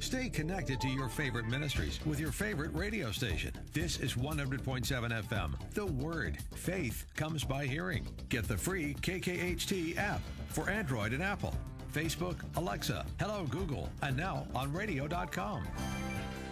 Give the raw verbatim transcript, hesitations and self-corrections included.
Stay connected to your favorite ministries with your favorite radio station. This is one hundred point seven F M. The Word. Faith comes by hearing. Get the free K K H T app for Android and Apple. Facebook, Alexa, Hello Google, and now on radio dot com.